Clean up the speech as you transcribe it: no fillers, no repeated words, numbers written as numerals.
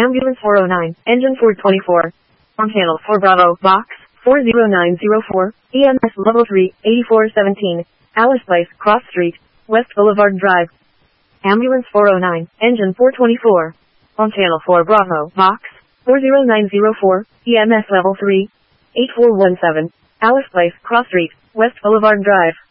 Ambulance 409, Engine 424. On channel 4 Bravo, Box 40904, EMS Level 3, 8417, Alice Place, Cross Street, West Boulevard Drive. Ambulance 409, Engine 424. On channel 4 Bravo, Box 40904, EMS Level 3, 8417, Alice Place, Cross Street, West Boulevard Drive.